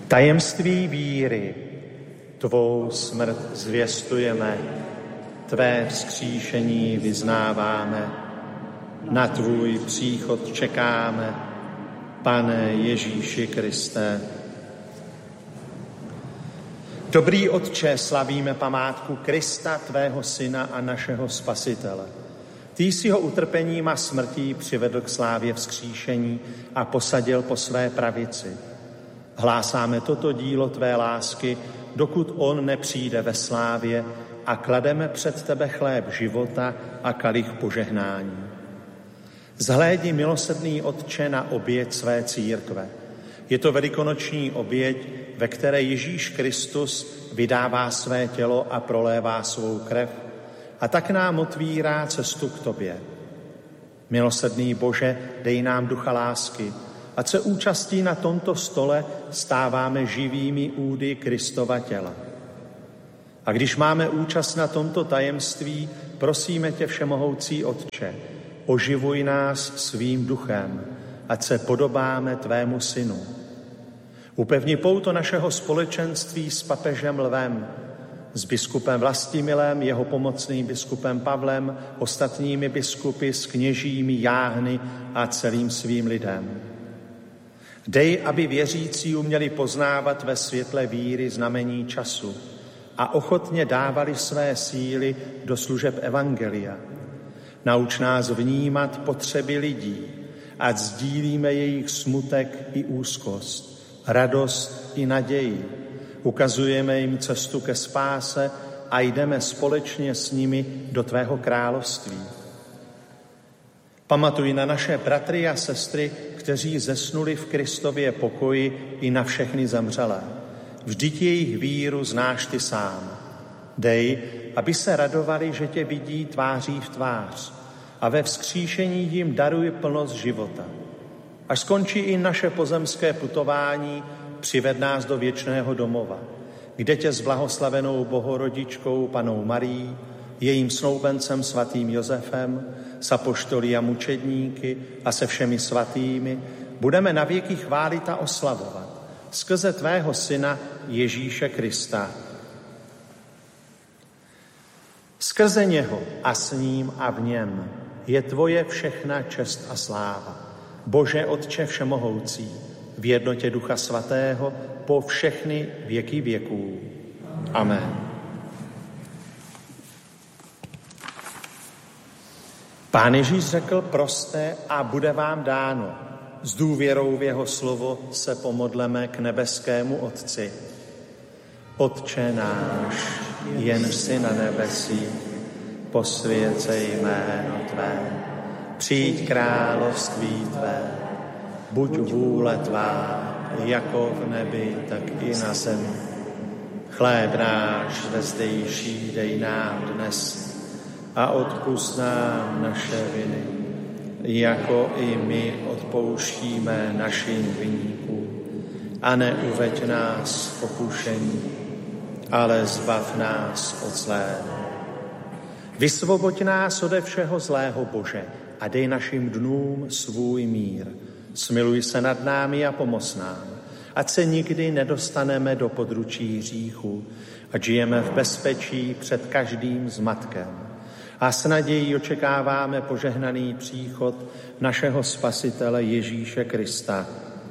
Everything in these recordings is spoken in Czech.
Tajemství víry, tvou smrt zvěstujeme, tvé vzkříšení vyznáváme, na tvůj příchod čekáme, Pane Ježíši Kriste. Dobrý Otče, slavíme památku Krista, tvého syna a našeho Spasitele. Ty jsi ho utrpením a smrtí přivedl k slávě vzkříšení a posadil po své pravici. Hlásáme toto dílo tvé lásky, dokud on nepřijde ve slávě, a klademe před tebe chléb života a kalich požehnání. Zhlédni, milosrdný Otče, na oběť své církve. Je to velikonoční oběť, ve které Ježíš Kristus vydává své tělo a prolévá svou krev, a tak nám otvírá cestu k tobě. Milosrdný Bože, dej nám ducha lásky, ať se účastí na tomto stole stáváme živými údy Kristova těla. A když máme účast na tomto tajemství, prosíme tě, všemohoucí Otče, oživuj nás svým duchem, ať se podobáme tvému synu. Upevni pouto našeho společenství s papežem Lvem, s biskupem Vlastimilem, jeho pomocným biskupem Pavlem, ostatními biskupy, s kněžími, jáhny a celým svým lidem. Dej, aby věřící uměli poznávat ve světle víry znamení času a ochotně dávali své síly do služeb evangelia. Nauč nás vnímat potřeby lidí, ať sdílíme jejich smutek i úzkost, radost i naději. Ukazujeme jim cestu ke spáse a jdeme společně s nimi do tvého království. Pamatuj na naše bratry a sestry, kteří zesnuli v Kristově pokoji, i na všechny zemřelé. Vždyť jejich víru znáš ty sám. Dej, aby se radovali, že tě vidí tváří v tvář, a ve vzkříšení jim daruj plnost života. Až skončí i naše pozemské putování, přived nás do věčného domova, kde tě s blahoslavenou Bohorodičkou Pannou Marií, jejím snoubencem svatým Josefem, s apoštoly a mučedníky a se všemi svatými budeme navěky chválit a oslavovat skrze tvého syna Ježíše Krista. Skrze něho a s ním a v něm je tvoje všechna čest a sláva. Bože Otče všemohoucí, v jednotě Ducha Svatého po všechny věky věků. Amen. Pán Ježíš řekl, proste a bude vám dáno. S důvěrou v jeho slovo se pomodleme k nebeskému Otci. Otče náš, jenž jsi na nebesích, posvěcej jméno tvé, přijď království tvé, buď vůle tvá, jako v nebi, tak i na zemi. Chléb náš vezdejší dej nám dnes a odpusť nám naše viny, jako i my odpouštíme našim viníkům. A neuveď nás v pokušení, ale zbav nás od zlého. Vysvoboď nás ode všeho zlého, Bože, a dej našim dnům svůj mír. Smiluj se nad námi a pomoz nám, ať se nikdy nedostaneme do područí hříchu, ať žijeme v bezpečí před každým zmatkem. A s nadějí očekáváme požehnaný příchod našeho Spasitele Ježíše Krista.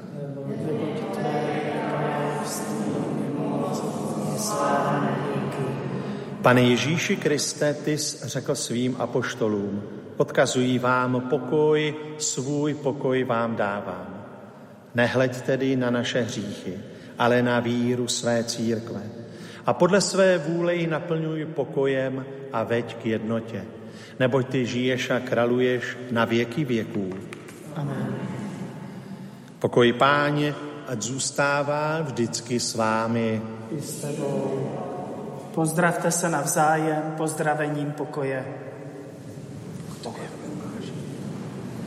Pane Ježíši Kriste, ty jsi řekl svým apoštolům, odkazují vám pokoj, svůj pokoj vám dávám. Nehleď tedy na naše hříchy, ale na víru své církve. A podle své vůle ji naplňuj pokojem a veď k jednotě. Neboť ty žiješ a kraluješ na věky věků. Amen. Pokoj Páně, ať zůstává vždycky s vámi. I s tebou. Pozdravte se navzájem pozdravením pokoje. K tobě.